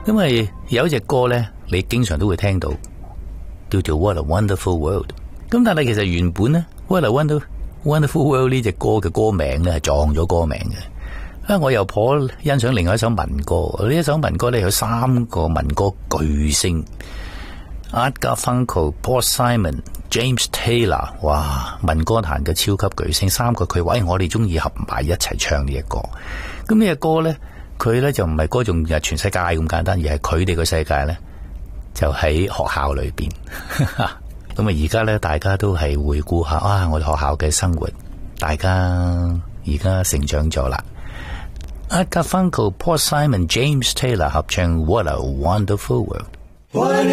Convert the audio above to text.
因為有一隻歌呢，你經常都會聽到，叫做 What a Wonderful World。咁但係其實原本呢 What a Wonderful World 呢隻歌嘅歌名呢係撞咗歌名嘅。我又頗欣賞另外一首民歌，呢一首民歌呢有3個民歌巨星 Art Garfunkel、Paul Simon、James Taylor， 哇，民歌壇嘅超級巨星，3個佢話我哋中意合埋一齊唱呢隻歌。咁呢隻歌呢，佢呢就唔係歌頌全世界咁簡單，而係佢哋個世界呢，就喺學校裏邊。咁啊，而家呢，大家都係回顧下我哋學校嘅生活，大家而家成長咗啦。Art Garfunkel、Paul Simon、James Taylor 合唱 What a Wonderful World。